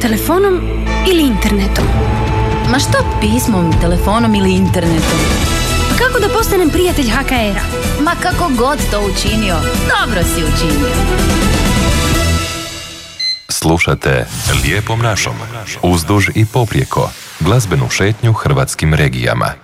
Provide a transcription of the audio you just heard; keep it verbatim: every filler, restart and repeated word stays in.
telefonom ili internetom? Ma što pismom, telefonom ili internetom? Pa kako da postanem prijatelj ha ka era? Ma kako god to učinio, dobro si učinio. Slušate Lijepom našom, uzduž i poprijeko, glazbenu šetnju hrvatskim regijama.